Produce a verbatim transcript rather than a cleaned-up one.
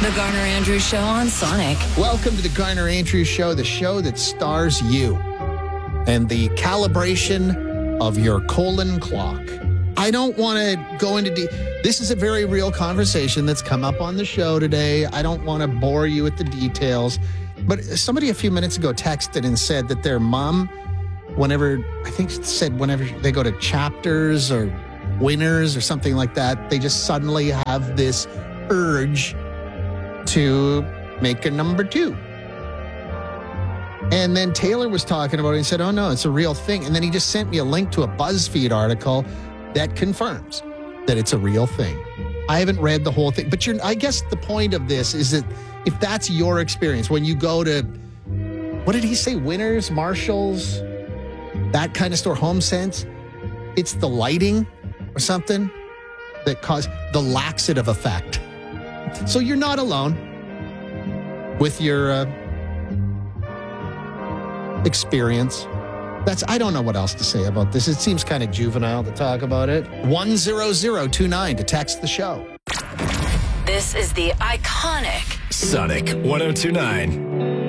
The Garner Andrews Show on Sonic. Welcome to the Garner Andrews Show, the show that stars you and the calibration of your colon clock. I don't want to go into de- this is a very real conversation that's come up on the show today. I don't want to bore you with the details, but somebody a few minutes ago texted and said that their mom, whenever, I think said whenever they go to Chapters or Winners or something like that, they just suddenly have this urge to make a number two. And then Taylor was talking about it and said, oh no, it's a real thing. And then he just sent me a link to a BuzzFeed article that confirms that it's a real thing. I haven't read the whole thing, but you're, I guess the point of this is that if that's your experience, when you go to, what did he say, Winners, Marshalls, that kind of store, Home Sense, it's the lighting or something that cause the laxative effect. So you're not alone with your uh, experience. That's, I don't know what else to say about this. It seems kind of juvenile to talk about it. one zero zero two nine to text the show. This is the iconic Sonic one oh two nine.